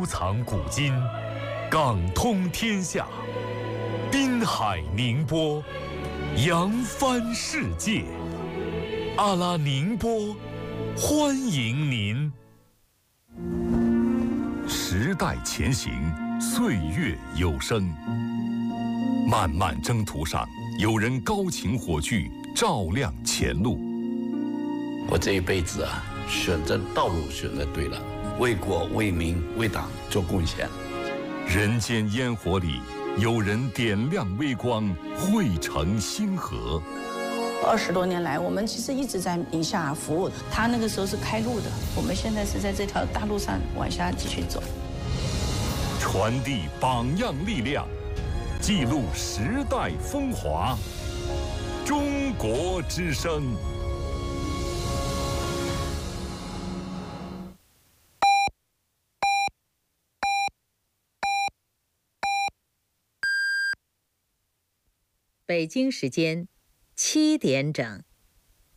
收藏古今，港通天下，滨海宁波，扬帆世界。阿拉宁波，欢迎您。时代前行，岁月有声。漫漫征途上，有人高擎火炬，照亮前路。 我这一辈子啊，选择道路选择对了，为国为民为党做贡献。 人间烟火里，有人点亮微光，汇成星河。 20多年来，我们其实一直在宁夏服务。他那个时候是开路的，我们现在是在这条大路上往下继续走， 传递榜样力量，记录时代风华。中国之声。 北京时间7点整。